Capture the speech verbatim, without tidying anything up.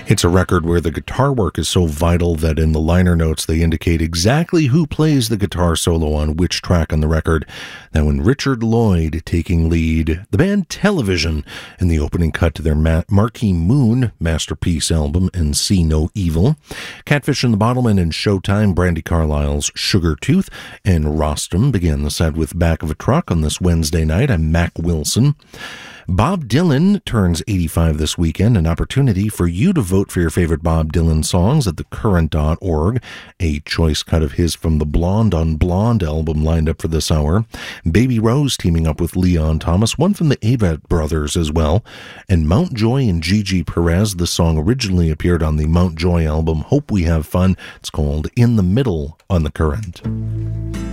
It's a record where the guitar work is so vital that in the liner notes they indicate exactly who plays the guitar solo on which track on the record. Now, when Richard Lloyd taking lead, the band Television in the opening cut to their Ma- Marquee Moon masterpiece album and See No Evil. Catfish and the Bottlemen and Showtime, Brandi Carlile's Sugar Tooth, and Rostam began the set with Back of a Truck on this Wednesday night. I'm Mac Wilson. Bob Dylan turns eighty-five this weekend, an opportunity for you to vote for your favorite Bob Dylan songs at the current dot org. A choice cut of his from the Blonde on Blonde album lined up for this hour. Baby Rose teaming up with Leon Thomas, one from the Avett Brothers as well. And Mountjoy and Gigi Perez. The song originally appeared on the Mountjoy album Hope We Have Fun. It's called In the Middle on the Current.